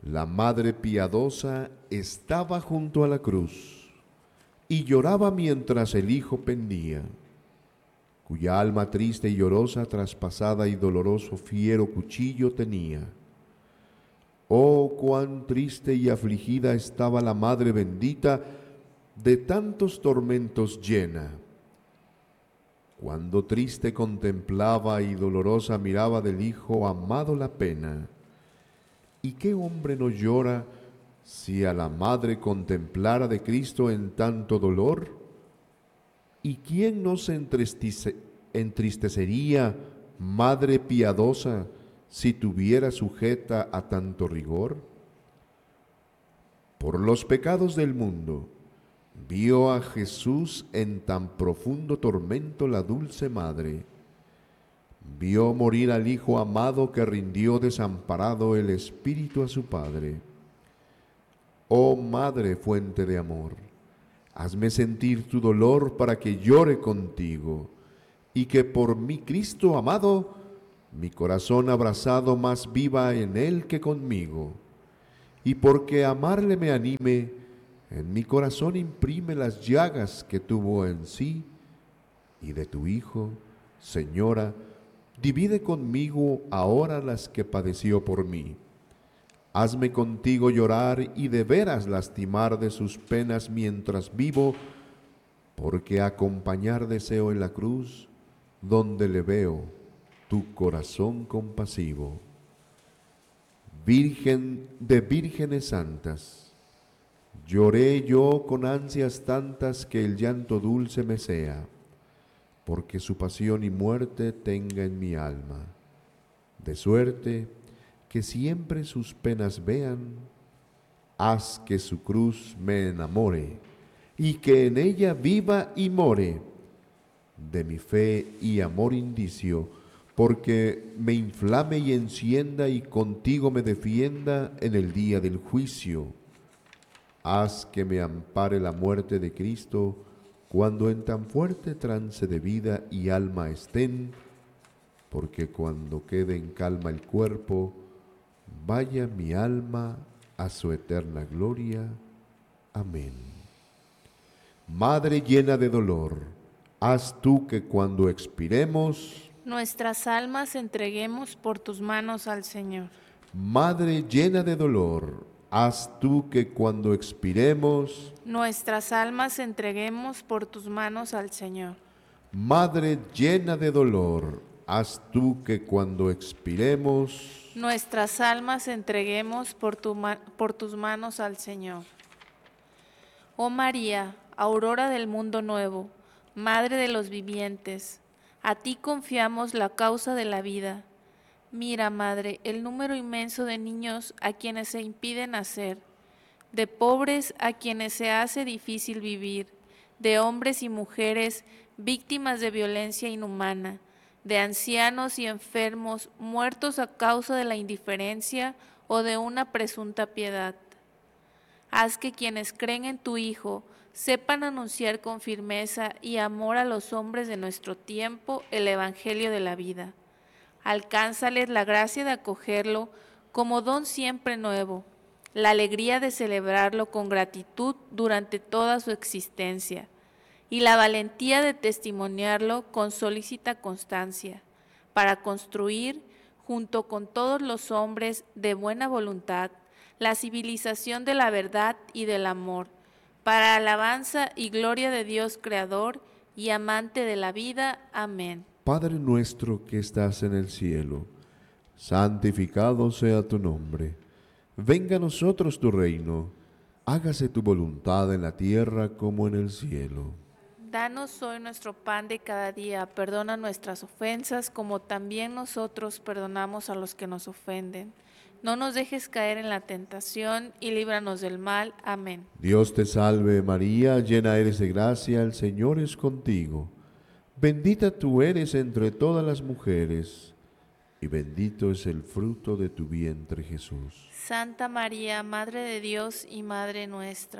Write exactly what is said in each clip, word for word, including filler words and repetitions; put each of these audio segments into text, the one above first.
La madre piadosa estaba junto a la cruz y lloraba mientras el hijo pendía, cuya alma triste y llorosa, traspasada y doloroso fiero cuchillo tenía. Oh, cuán triste y afligida estaba la madre bendita, de tantos tormentos llena, cuando triste contemplaba y dolorosa miraba del hijo amado la pena. ¿Y qué hombre no llora si a la madre contemplara de Cristo en tanto dolor? ¿Y quién no se entristece, entristecería, madre piadosa, si tuviera sujeta a tanto rigor? Por los pecados del mundo, vio a Jesús en tan profundo tormento la dulce madre. Vio morir al Hijo amado que rindió desamparado el Espíritu a su Padre. Oh Madre, fuente de amor, hazme sentir tu dolor para que llore contigo, y que por mi Cristo amado, mi corazón abrazado más viva en él que conmigo. Y porque amarle me anime, en mi corazón imprime las llagas que tuvo en sí, y de tu Hijo, Señora, divide conmigo ahora las que padeció por mí. Hazme contigo llorar y de veras lastimar de sus penas mientras vivo, porque acompañar deseo en la cruz, donde le veo tu corazón compasivo. Virgen de vírgenes santas, lloré yo con ansias tantas que el llanto dulce me sea, porque su pasión y muerte tenga en mi alma, de suerte que siempre sus penas vean. Haz que su cruz me enamore, y que en ella viva y more, de mi fe y amor indicio, porque me inflame y encienda y contigo me defienda en el día del juicio. Haz que me ampare la muerte de Cristo, cuando en tan fuerte trance de vida y alma estén, porque cuando quede en calma el cuerpo, vaya mi alma a su eterna gloria. Amén. Madre llena de dolor, haz tú que cuando expiremos, nuestras almas entreguemos por tus manos al Señor. Madre llena de dolor, haz tú que cuando expiremos, nuestras almas entreguemos por tus manos al Señor. Madre llena de dolor, haz tú que cuando expiremos, nuestras almas entreguemos por, tu por tus manos al Señor. Oh María, aurora del mundo nuevo, Madre de los vivientes, a ti confiamos la causa de la vida. Mira, Madre, el número inmenso de niños a quienes se impide nacer, de pobres a quienes se hace difícil vivir, de hombres y mujeres víctimas de violencia inhumana, de ancianos y enfermos muertos a causa de la indiferencia o de una presunta piedad. Haz que quienes creen en tu Hijo sepan anunciar con firmeza y amor a los hombres de nuestro tiempo el Evangelio de la vida. Alcánzales la gracia de acogerlo como don siempre nuevo, la alegría de celebrarlo con gratitud durante toda su existencia y la valentía de testimoniarlo con solícita constancia, para construir, junto con todos los hombres de buena voluntad, la civilización de la verdad y del amor, para alabanza y gloria de Dios Creador y amante de la vida. Amén. Padre nuestro que estás en el cielo, santificado sea tu nombre. Venga a nosotros tu reino, hágase tu voluntad en la tierra como en el cielo. Danos hoy nuestro pan de cada día, perdona nuestras ofensas como también nosotros perdonamos a los que nos ofenden. No nos dejes caer en la tentación y líbranos del mal. Amén. Dios te salve María, llena eres de gracia, el Señor es contigo. Bendita tú eres entre todas las mujeres, y bendito es el fruto de tu vientre Jesús. Santa María, Madre de Dios y Madre nuestra,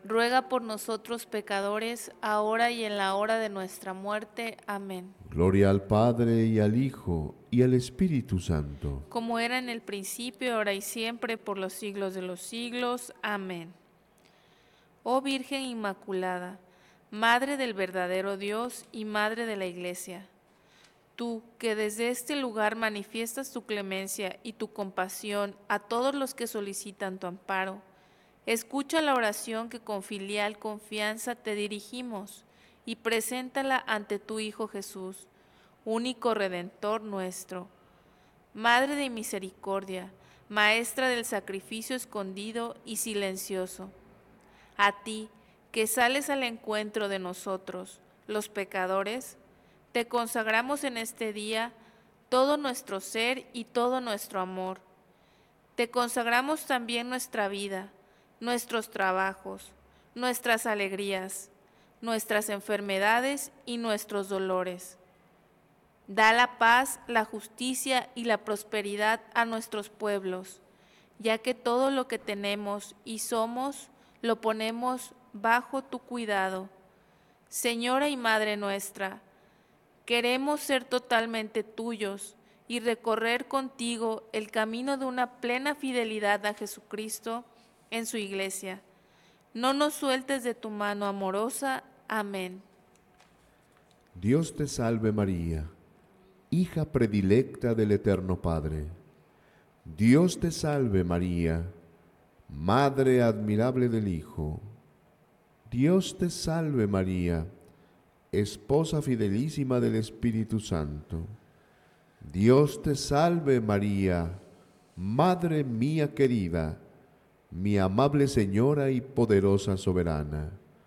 ruega por nosotros pecadores, ahora y en la hora de nuestra muerte. Amén. Gloria al Padre, y al Hijo, y al Espíritu Santo. Como era en el principio, ahora y siempre, por los siglos de los siglos. Amén. Oh Virgen Inmaculada, Madre del verdadero Dios y Madre de la Iglesia, tú que desde este lugar manifiestas tu clemencia y tu compasión a todos los que solicitan tu amparo, escucha la oración que con filial confianza te dirigimos y preséntala ante tu Hijo Jesús, único Redentor nuestro. Madre de misericordia, Maestra del sacrificio escondido y silencioso, a ti que sales al encuentro de nosotros, los pecadores, te consagramos en este día todo nuestro ser y todo nuestro amor. Te consagramos también nuestra vida, nuestros trabajos, nuestras alegrías, nuestras enfermedades y nuestros dolores. Da la paz, la justicia y la prosperidad a nuestros pueblos, ya que todo lo que tenemos y somos lo ponemos bajo tu cuidado. Señora y Madre nuestra, queremos ser totalmente tuyos y recorrer contigo el camino de una plena fidelidad a Jesucristo en su iglesia. No nos sueltes de tu mano amorosa. Amén. Dios te salve María, hija predilecta del Eterno Padre. Dios te salve María, Madre admirable del Hijo. Dios te salve María, esposa fidelísima del Espíritu Santo. Dios te salve María, Madre mía querida, mi amable Señora y poderosa soberana.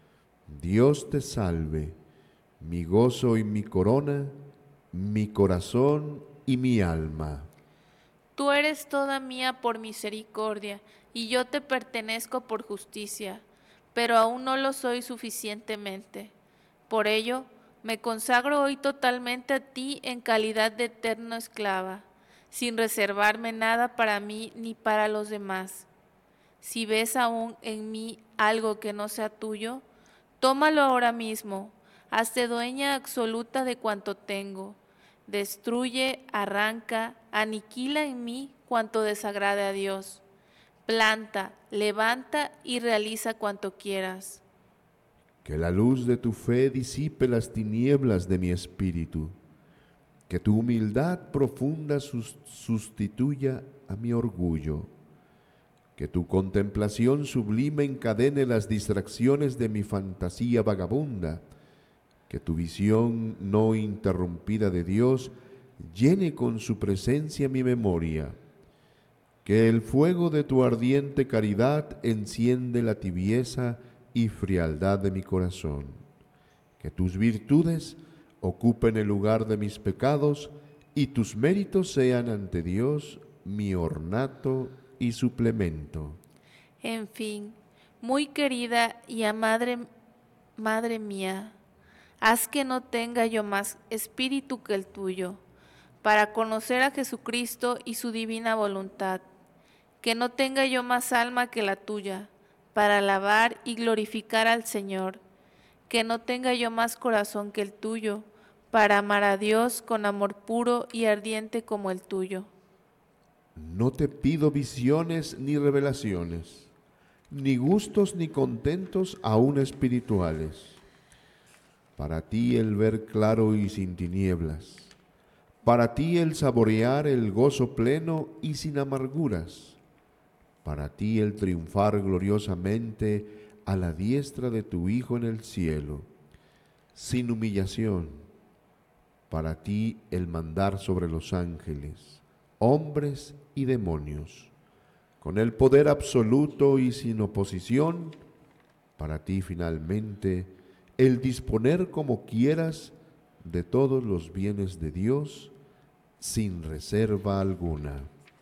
Dios te salve, mi gozo y mi corona, mi corazón y mi alma. Tú eres toda mía por misericordia, y yo te pertenezco por justicia, pero aún no lo soy suficientemente. Por ello, me consagro hoy totalmente a ti en calidad de eterna esclava, sin reservarme nada para mí ni para los demás. Si ves aún en mí algo que no sea tuyo, tómalo ahora mismo, hazte dueña absoluta de cuanto tengo. Destruye, arranca, aniquila en mí cuanto desagrade a Dios. Planta, levanta y realiza cuanto quieras. Que la luz de tu fe disipe las tinieblas de mi espíritu. Que tu humildad profunda sus- sustituya a mi orgullo. Que tu contemplación sublime encadene las distracciones de mi fantasía vagabunda. Que tu visión no interrumpida de Dios llene con su presencia mi memoria. Que el fuego de tu ardiente caridad enciende la tibieza y frialdad de mi corazón. Que tus virtudes ocupen el lugar de mis pecados y tus méritos sean ante Dios mi ornato y suplemento. En fin, muy querida y a madre, madre mía, haz que no tenga yo más espíritu que el tuyo, para conocer a Jesucristo y su divina voluntad. Que no tenga yo más alma que la tuya, para alabar y glorificar al Señor. Que no tenga yo más corazón que el tuyo, para amar a Dios con amor puro y ardiente como el tuyo. No te pido visiones ni revelaciones, ni gustos ni contentos aún espirituales. Para ti el ver claro y sin tinieblas. Para ti el saborear el gozo pleno y sin amarguras. Para ti el triunfar gloriosamente a la diestra de tu Hijo en el cielo, sin humillación. Para ti el mandar sobre los ángeles, hombres y demonios, con el poder absoluto y sin oposición. Para ti finalmente el disponer como quieras de todos los bienes de Dios, sin reserva alguna.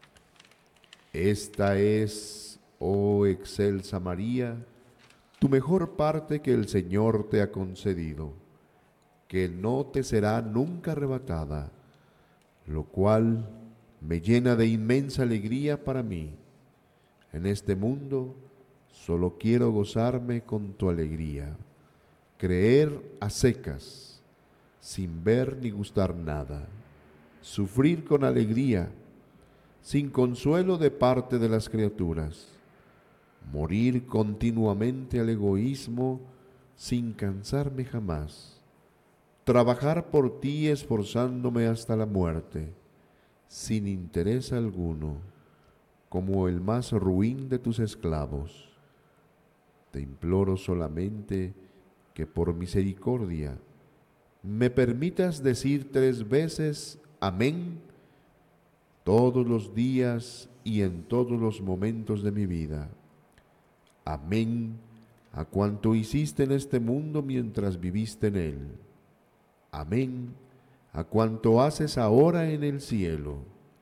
Esta es, oh excelsa María, tu mejor parte que el Señor te ha concedido, que no te será nunca arrebatada, lo cual me llena de inmensa alegría para mí. En este mundo Solo quiero gozarme con tu alegría, creer a secas, sin ver ni gustar nada, sufrir con alegría, sin consuelo de parte de las criaturas, morir continuamente al egoísmo, sin cansarme jamás, trabajar por ti esforzándome hasta la muerte, sin interés alguno, como el más ruin de tus esclavos. Te imploro solamente que por misericordia me permitas decir tres veces amén todos los días y en todos los momentos de mi vida. Amén a cuanto hiciste en este mundo mientras viviste en él. Amén a cuanto haces ahora en el cielo.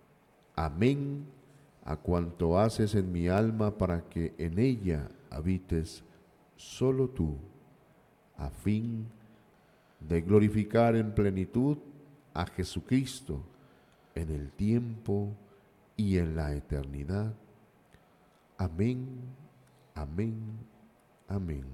Amén a cuanto haces en mi alma para que en ella habites solo tú, a fin de glorificar en plenitud a Jesucristo en el tiempo y en la eternidad. Amén, amén, amén.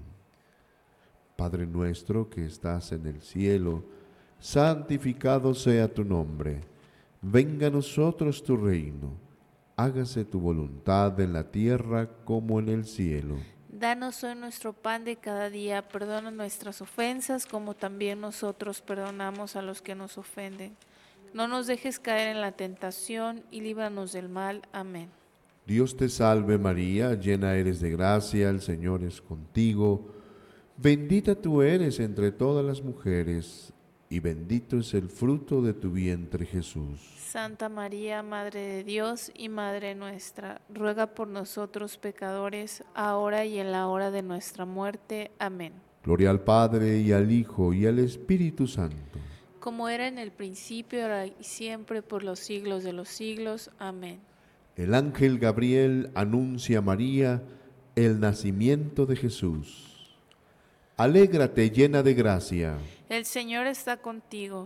Padre nuestro que estás en el cielo, santificado sea tu nombre. Venga a nosotros tu reino. Hágase tu voluntad en la tierra como en el cielo. Danos hoy nuestro pan de cada día, perdona nuestras ofensas como también nosotros perdonamos a los que nos ofenden. No nos dejes caer en la tentación y líbranos del mal. Amén. Dios te salve María, llena eres de gracia, el Señor es contigo. Bendita tú eres entre todas las mujeres, y bendito es el fruto de tu vientre Jesús. Santa María, Madre de Dios y Madre nuestra, ruega por nosotros pecadores, ahora y en la hora de nuestra muerte. Amén. Gloria al Padre, y al Hijo, y al Espíritu Santo. Como era en el principio, ahora y siempre, por los siglos de los siglos. Amén. El ángel Gabriel anuncia a María el nacimiento de Jesús. Alégrate, llena de gracia. El Señor está contigo.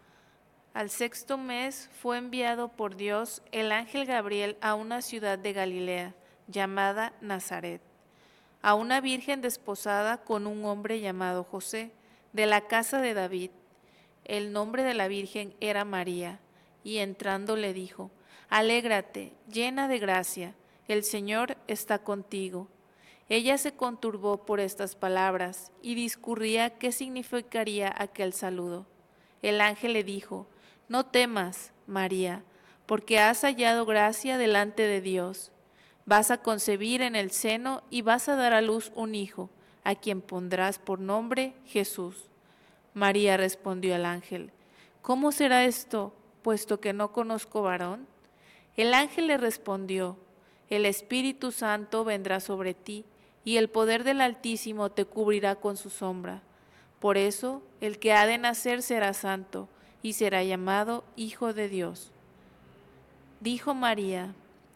Al sexto mes fue enviado por Dios el ángel Gabriel a una ciudad de Galilea, llamada Nazaret, a una virgen desposada con un hombre llamado José, de la casa de David. El nombre de la virgen era María, y entrando le dijo: Alégrate, llena de gracia, el Señor está contigo. Ella se conturbó por estas palabras y discurría qué significaría aquel saludo. El ángel le dijo: No temas, María, porque has hallado gracia delante de Dios. Vas a concebir en el seno y vas a dar a luz un hijo, a quien pondrás por nombre Jesús. María respondió al ángel: ¿Cómo será esto, puesto que no conozco varón? El ángel le respondió: El Espíritu Santo vendrá sobre ti, y el poder del Altísimo te cubrirá con su sombra. Por eso, el que ha de nacer será santo, y será llamado Hijo de Dios. Dijo María: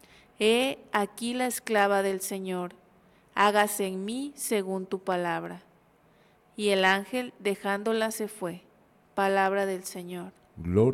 He aquí la esclava del Señor, hágase en mí según tu palabra. Y el ángel, dejándola, se fue. Palabra del Señor. Gloria